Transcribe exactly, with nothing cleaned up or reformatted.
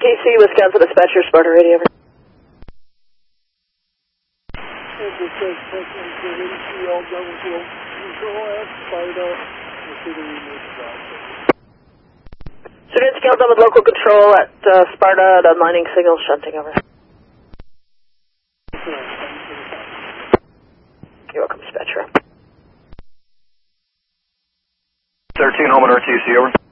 T C, Wisconsin dispatcher, Sparta radio. Student scaled down with local control at uh, Sparta, the mining signal shunting over. You're welcome, dispatcher. thirteen, home at R T C, over.